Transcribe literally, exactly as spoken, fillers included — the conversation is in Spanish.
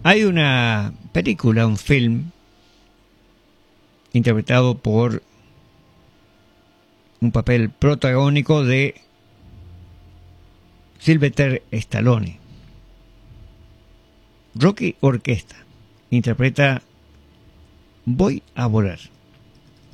Hay una película, un film, interpretado por un papel protagónico de Sylvester Stallone. Rocky Orquesta interpreta Voy a volar.